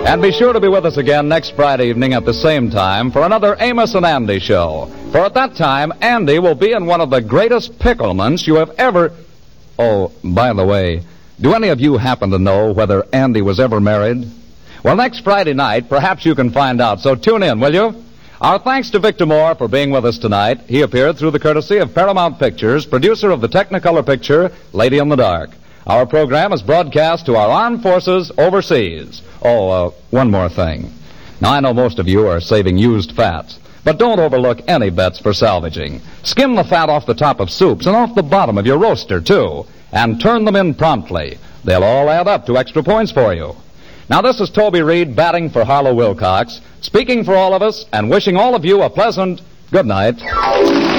And be sure to be with us again next Friday evening at the same time for another Amos and Andy show. For at that time, Andy will be in one of the greatest picklements you have ever... Oh, by the way, do any of you happen to know whether Andy was ever married? Well, next Friday night, perhaps you can find out, so tune in, will you? Our thanks to Victor Moore for being with us tonight. He appeared through the courtesy of Paramount Pictures, producer of the Technicolor picture, Lady in the Dark. Our program is broadcast to our armed forces overseas. Oh, one more thing. Now, I know most of you are saving used fats, but don't overlook any bets for salvaging. Skim the fat off the top of soups and off the bottom of your roaster, too, and turn them in promptly. They'll all add up to extra points for you. Now, this is Toby Reed batting for Harlow Wilcox, speaking for all of us and wishing all of you a pleasant good night.